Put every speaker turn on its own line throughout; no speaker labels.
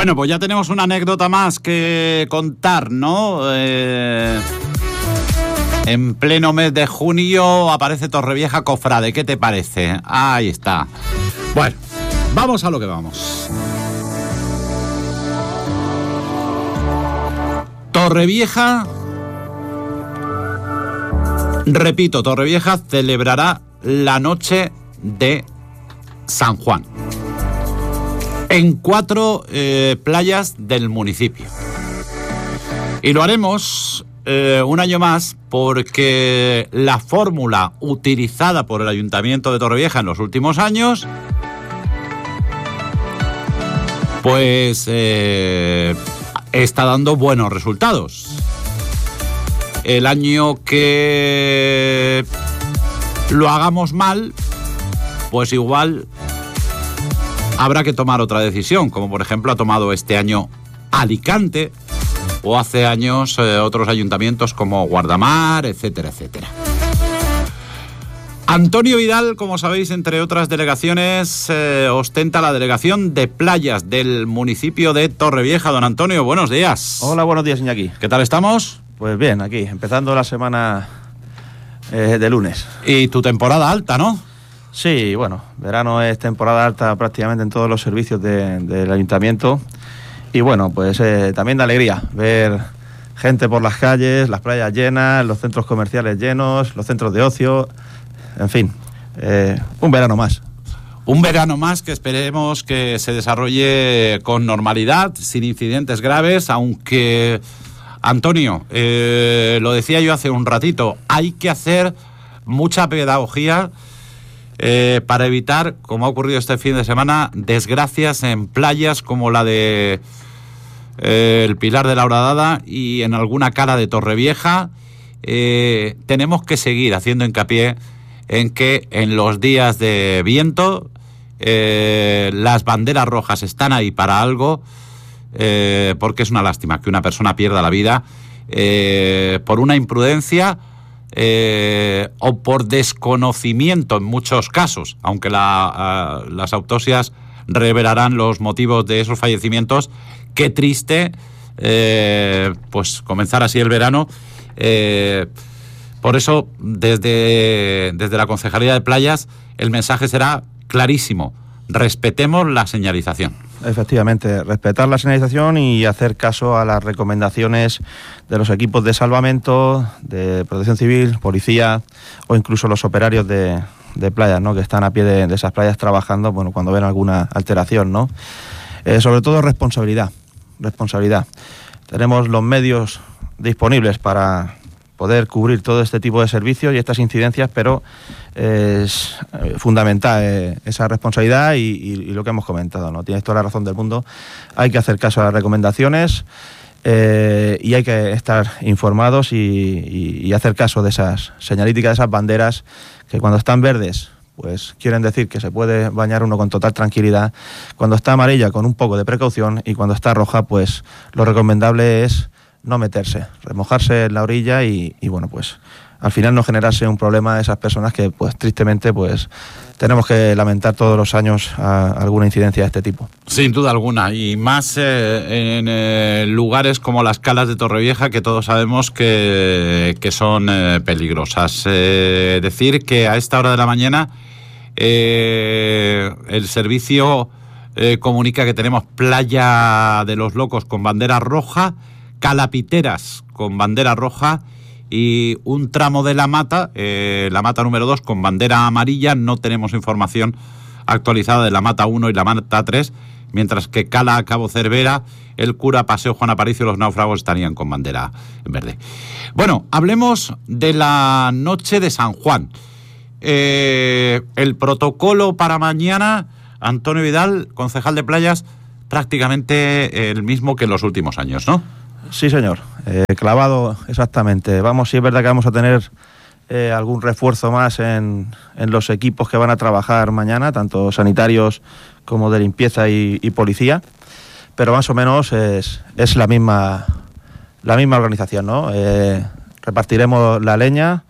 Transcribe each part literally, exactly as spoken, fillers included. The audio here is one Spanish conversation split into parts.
Bueno, pues ya tenemos una anécdota más que contar, ¿no? Eh, en pleno mes de junio aparece Torrevieja Cofrade. ¿Qué te parece? Ahí está. Bueno, vamos a lo que vamos. Torrevieja, repito, Torrevieja celebrará la noche de San Juan en cuatro eh, playas del municipio. Y lo haremos eh, un año más porque la fórmula utilizada por el Ayuntamiento de Torrevieja en los últimos años pues eh, está dando buenos resultados. El año que lo hagamos mal, pues igual habrá que tomar otra decisión, como por ejemplo ha tomado este año Alicante o hace años eh, otros ayuntamientos como Guardamar, etcétera, etcétera. Antonio Vidal, como sabéis, entre otras delegaciones, eh, ostenta la delegación de playas del municipio de Torrevieja. Don Antonio, buenos días.
Hola, buenos días, Iñaki.
¿Qué tal estamos?
Pues bien, aquí, empezando la semana eh, de lunes.
Y tu temporada alta, ¿no?
Sí, bueno, verano es temporada alta prácticamente en todos los servicios de, del ayuntamiento. Y bueno, pues eh, también da alegría ver gente por las calles, las playas llenas, los centros comerciales llenos, los centros de ocio, en fin, eh, un verano más.
Un verano más que esperemos que se desarrolle con normalidad, sin incidentes graves, aunque, Antonio, eh, lo decía yo hace un ratito, hay que hacer mucha pedagogía eh, para evitar, como ha ocurrido este fin de semana, desgracias en playas como la de eh, el Pilar de la Horadada y en alguna cala de Torrevieja. Eh, tenemos que seguir haciendo hincapié en que en los días de viento eh, las banderas rojas están ahí para algo, eh, porque es una lástima que una persona pierda la vida eh, por una imprudencia eh, o por desconocimiento en muchos casos, aunque la, uh, las autopsias revelarán los motivos de esos fallecimientos. Qué triste eh, pues comenzar así el verano. eh, Por eso, desde, desde la Concejalía de Playas, el mensaje será clarísimo. Respetemos la señalización.
Efectivamente, respetar la señalización y hacer caso a las recomendaciones de los equipos de salvamento, de protección civil, policía o incluso los operarios de, de playas, ¿no?, que están a pie de, de esas playas trabajando, bueno, cuando ven alguna alteración, ¿no? Eh, sobre todo responsabilidad, responsabilidad. Tenemos los medios disponibles para poder cubrir todo este tipo de servicios y estas incidencias, pero eh, es fundamental eh, esa responsabilidad y, y, y lo que hemos comentado, ¿no? Tienes toda la razón del mundo, hay que hacer caso a las recomendaciones eh, y hay que estar informados y, y, y hacer caso de esas señalíticas, de esas banderas que cuando están verdes pues quieren decir que se puede bañar uno con total tranquilidad, cuando está amarilla con un poco de precaución y cuando está roja pues lo recomendable es no meterse, remojarse en la orilla y, y bueno, pues al final no generarse un problema a esas personas que pues tristemente pues tenemos que lamentar todos los años a, a alguna incidencia de este tipo.
Sin duda alguna, y más eh, en eh, lugares como las calas de Torrevieja, que todos sabemos que, que son eh, peligrosas. Eh, decir que a esta hora de la mañana eh, el servicio eh, comunica que tenemos Playa de los Locos con bandera roja, Calapiteras con bandera roja y un tramo de La Mata, eh, La Mata número dos con bandera amarilla. No tenemos información actualizada de La Mata uno y La Mata tres, mientras que Cala, Cabo Cervera, El Cura, Paseo Juan Aparicio y Los Náufragos estarían con bandera en verde. Bueno, hablemos de la noche de San Juan. Eh, el protocolo para mañana, Antonio Vidal, concejal de Playas, prácticamente el mismo que en los últimos años, ¿no?
Sí, señor, eh, clavado exactamente. Vamos, sí es verdad que vamos a tener eh, algún refuerzo más en, en los equipos que van a trabajar mañana, tanto sanitarios como de limpieza y, y policía, pero más o menos es, es la misma la misma organización, ¿no? Eh, repartiremos la leña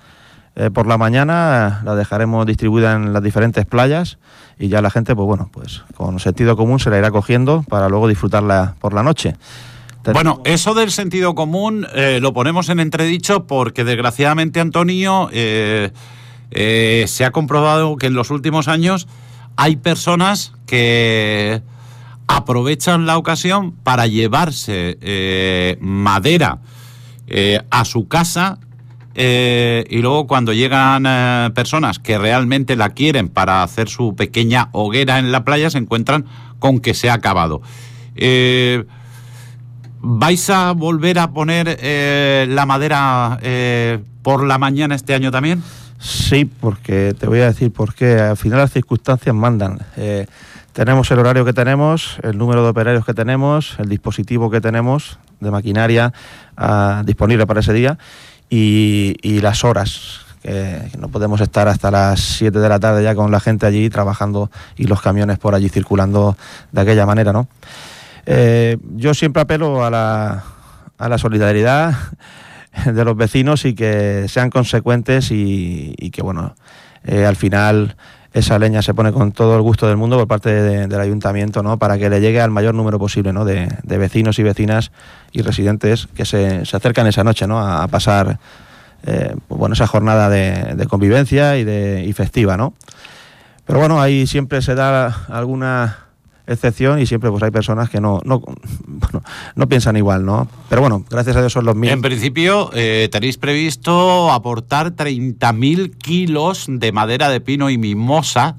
eh, por la mañana la dejaremos distribuida en las diferentes playas y ya la gente, pues bueno, pues con sentido común se la irá cogiendo para luego disfrutarla por la noche.
Bueno, eso del sentido común eh, lo ponemos en entredicho porque desgraciadamente, Antonio, eh, eh, se ha comprobado que en los últimos años hay personas que aprovechan la ocasión para llevarse eh, madera eh, a su casa eh, y luego cuando llegan eh, personas que realmente la quieren para hacer su pequeña hoguera en la playa se encuentran con que se ha acabado. Eh, ¿Vais a volver a poner eh, la madera eh, por la mañana este año también?
Sí, porque te voy a decir por qué. Al final las circunstancias mandan. Eh, tenemos el horario que tenemos, el número de operarios que tenemos, el dispositivo que tenemos de maquinaria uh, disponible para ese día y, y las horas. Que no podemos estar hasta las siete de la tarde ya con la gente allí trabajando y los camiones por allí circulando de aquella manera, ¿no? Eh, yo siempre apelo a la, a la solidaridad de los vecinos y que sean consecuentes y, y que, bueno, eh, al final esa leña se pone con todo el gusto del mundo por parte de, del ayuntamiento, ¿no? Para que le llegue al mayor número posible, ¿no? de, de vecinos y vecinas y residentes que se, se acercan esa noche, ¿no? a, a pasar eh, bueno, esa jornada de, de convivencia y, de, y festiva, ¿no? Pero bueno, ahí siempre se da alguna excepción y siempre pues hay personas que no no, bueno, no piensan igual, ¿no? Pero bueno, gracias a Dios son los mismos.
En principio eh, tenéis previsto aportar treinta mil kilos de madera de pino y mimosa,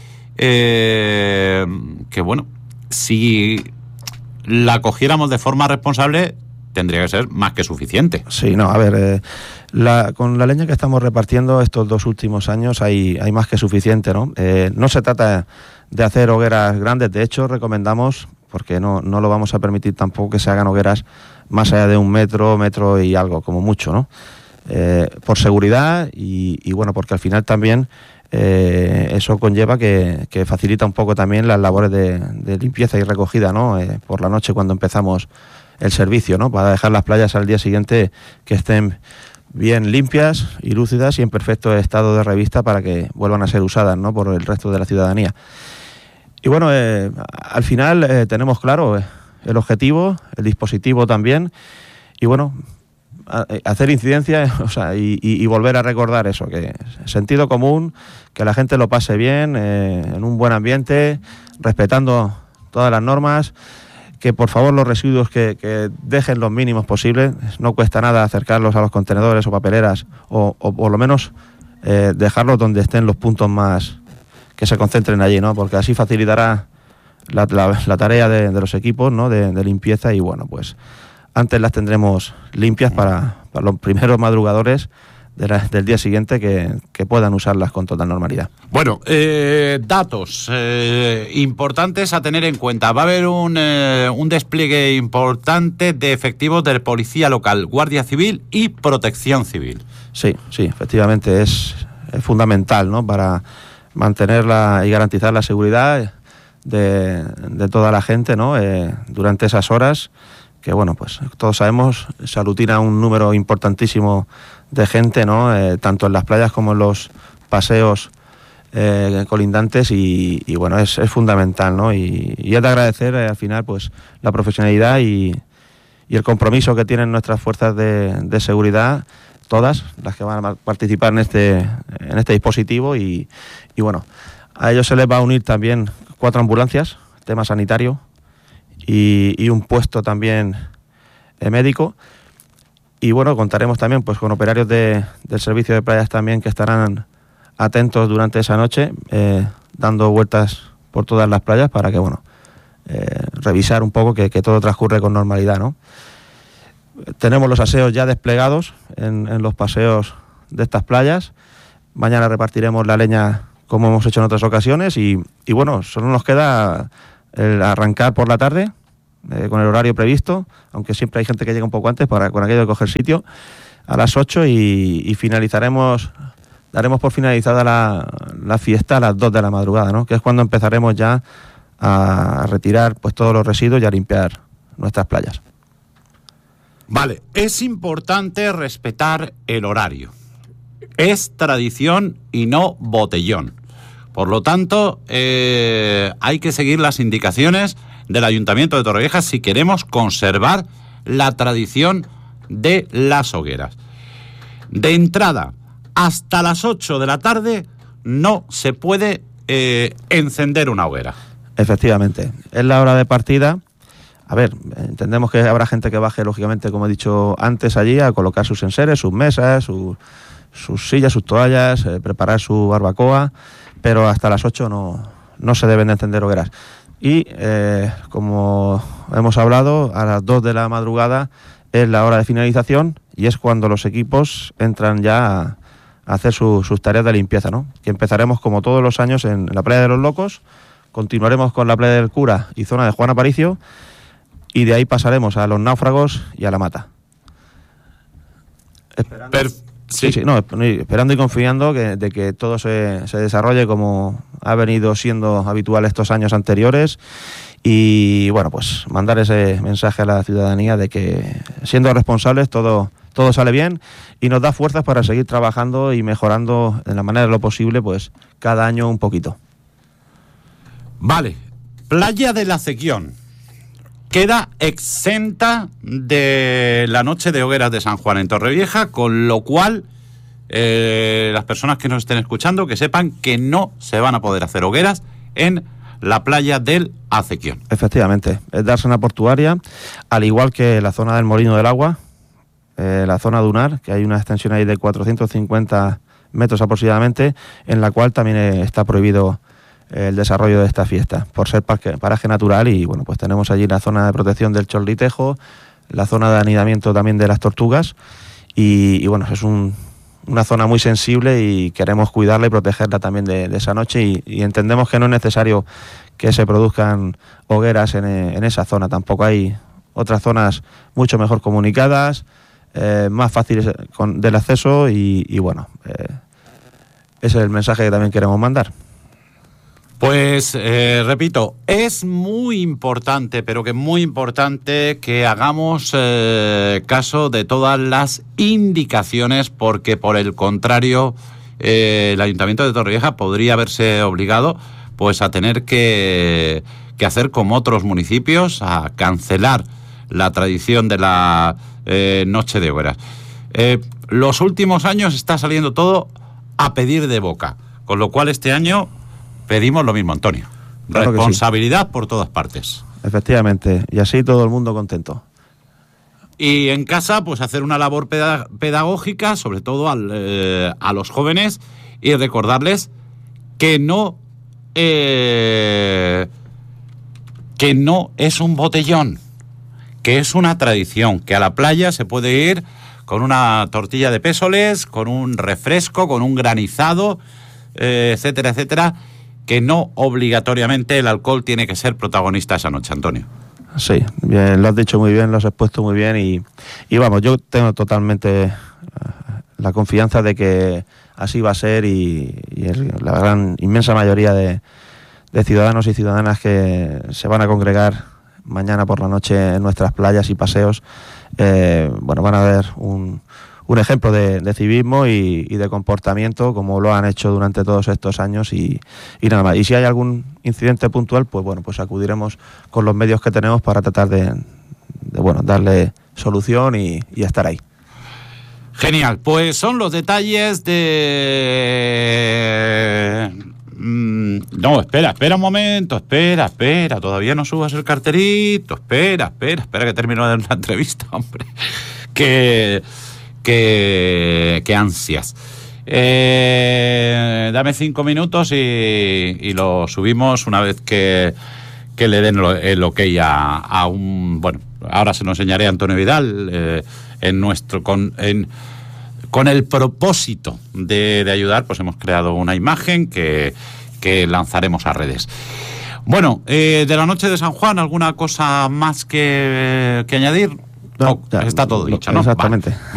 eh, que bueno, si la cogiéramos de forma responsable tendría que ser más que suficiente.
Sí, no, a ver, eh, la, con la leña que estamos repartiendo estos dos últimos años hay, hay más que suficiente, ¿no? Eh, no se trata de hacer hogueras grandes, de hecho recomendamos, porque no, no lo vamos a permitir tampoco que se hagan hogueras más allá de un metro, metro y algo, como mucho, ¿no? Eh, por seguridad y, y bueno, porque al final también eh, eso conlleva que, que facilita un poco también las labores de, de limpieza y recogida, ¿no? Eh, por la noche cuando empezamos el servicio, ¿no? Para dejar las playas al día siguiente que estén bien limpias y lúcidas y en perfecto estado de revista para que vuelvan a ser usadas, ¿no? Por el resto de la ciudadanía. Y bueno, eh, al final eh, tenemos claro eh, el objetivo, el dispositivo también, y bueno, a, a hacer incidencia, o sea, y, y, y volver a recordar eso, que sentido común, que la gente lo pase bien, eh, en un buen ambiente, respetando todas las normas, que por favor los residuos que, que dejen los mínimos posibles, no cuesta nada acercarlos a los contenedores o papeleras, o, o por lo menos eh, dejarlos donde estén los puntos más que se concentren allí, ¿no? Porque así facilitará la, la, la tarea de, de los equipos, ¿no? De, de limpieza y bueno, pues antes las tendremos limpias para, para los primeros madrugadores de la, del día siguiente que, que puedan usarlas con total normalidad.
Bueno, eh, datos eh, importantes a tener en cuenta. Va a haber un, eh, un despliegue importante de efectivos de policía local, Guardia Civil y Protección Civil.
Sí, sí, efectivamente es, es fundamental, ¿no? Para mantenerla y garantizar la seguridad de, de toda la gente, ¿no? Eh, durante esas horas que, bueno, pues todos sabemos, se aglutina un número importantísimo de gente, ¿no? Eh, tanto en las playas como en los paseos eh, colindantes y, y bueno, es, es fundamental, ¿no? Y, y es de agradecer eh, al final pues la profesionalidad y, y el compromiso que tienen nuestras fuerzas de, de seguridad, todas las que van a participar en este, en este dispositivo y, y bueno, a ellos se les va a unir también cuatro ambulancias, tema sanitario y, y un puesto también eh, médico. Y bueno, contaremos también pues con operarios de, del servicio de playas también que estarán atentos durante esa noche, eh, dando vueltas por todas las playas para que, bueno, eh, revisar un poco que, que todo transcurre con normalidad, ¿no? Tenemos los aseos ya desplegados en, en los paseos de estas playas. Mañana repartiremos la leña como hemos hecho en otras ocasiones y, y bueno, solo nos queda el arrancar por la tarde, Eh, con el horario previsto, aunque siempre hay gente que llega un poco antes para con aquello de coger sitio, a las ocho y, y finalizaremos, daremos por finalizada la, la fiesta a las dos de la madrugada, ¿no? Que es cuando empezaremos ya a retirar pues todos los residuos y a limpiar nuestras playas.
Vale, es importante respetar el horario. es tradición y no botellón. Por lo tanto, eh, hay que seguir las indicaciones del Ayuntamiento de Torrevieja si queremos conservar la tradición de las hogueras. De entrada, hasta las ocho de la tarde no se puede eh, encender una hoguera.
Efectivamente, es la hora de partida. A ver, entendemos que habrá gente que baje, lógicamente, como he dicho antes, allí a colocar sus enseres, sus mesas, su, sus sillas, sus toallas, eh, preparar su barbacoa, pero hasta las ocho no, no se deben de encender hogueras. Y, eh, como hemos hablado, a las dos de la madrugada es la hora de finalización y es cuando los equipos entran ya a, a hacer su, sus tareas de limpieza, ¿no? Que empezaremos, como todos los años, en la Playa de los Locos, continuaremos con la Playa del Cura y zona de Juan Aparicio, y de ahí pasaremos a Los Náufragos y a La Mata. Esperando, per- sí. Sí, sí, no, esperando y confiando que, de que todo se, se desarrolle como ha venido siendo habitual estos años anteriores, y bueno, pues mandar ese mensaje a la ciudadanía de que, siendo responsables, todo, todo sale bien y nos da fuerzas para seguir trabajando y mejorando en la manera de lo posible, pues cada año un poquito.
Vale, Playa del Acequión queda exenta de la noche de hogueras de San Juan en Torrevieja, con lo cual eh, las personas que nos estén escuchando que sepan que no se van a poder hacer hogueras en la Playa del Acequión.
Efectivamente, es dársena portuaria, al igual que la zona del Molino del Agua, eh, la zona dunar, que hay una extensión ahí de cuatrocientos cincuenta metros aproximadamente, en la cual también está prohibido el desarrollo de esta fiesta, por ser parque, paraje natural. Y bueno, pues tenemos allí la zona de protección del chorlitejo, la zona de anidamiento también de las tortugas, y, y bueno, es un, una zona muy sensible y queremos cuidarla y protegerla también de, de esa noche, y, y entendemos que no es necesario que se produzcan hogueras en, en esa zona. Tampoco hay otras zonas mucho mejor comunicadas, eh, más fáciles con, del acceso, y, y bueno, eh, ese es el mensaje que también queremos mandar.
Pues eh, repito, es muy importante, pero que muy importante que hagamos eh, caso de todas las indicaciones, porque por el contrario eh, el Ayuntamiento de Torrevieja podría verse obligado pues a tener que, que hacer como otros municipios, a cancelar la tradición de la eh, Noche de Hogueras. Eh, los últimos años está saliendo todo a pedir de boca, con lo cual este año pedimos lo mismo, Antonio. Claro, responsabilidad sí, por todas partes.
Efectivamente, y así todo el mundo contento.
Y en casa, pues hacer una labor peda- pedagógica, sobre todo al, eh, a los jóvenes, y recordarles que no, eh, que no es un botellón, que es una tradición, que a la playa se puede ir con una tortilla de pésoles, con un refresco, con un granizado, eh, etcétera, etcétera, que no obligatoriamente el alcohol tiene que ser protagonista esa noche, Antonio.
Sí, bien, lo has dicho muy bien, lo has expuesto muy bien, y, y vamos, yo tengo totalmente uh, la confianza de que así va a ser, y, y el, la gran inmensa mayoría de, de ciudadanos y ciudadanas que se van a congregar mañana por la noche en nuestras playas y paseos, eh, bueno, van a ver un un ejemplo de, de civismo y, y de comportamiento, como lo han hecho durante todos estos años, y, y nada más. Y si hay algún incidente puntual, pues bueno, pues acudiremos con los medios que tenemos para tratar de, de bueno, darle solución y, y estar ahí.
Genial, pues son los detalles de... No, espera, espera un momento, espera, espera, todavía no subas el cartelito, espera, espera, espera que termino de la entrevista, hombre. Que... Que, que ansias. Eh, dame cinco minutos y, y lo subimos una vez que, que le den lo, el ok a, a un... Bueno, ahora se lo enseñaré a Antonio Vidal eh, en nuestro... Con, en, con el propósito de, de ayudar, pues hemos creado una imagen que, que lanzaremos a redes. Bueno, eh, de la noche de San Juan, ¿alguna cosa más que, que añadir? No, no, está todo dicho, ¿no?
Exactamente.
Vale.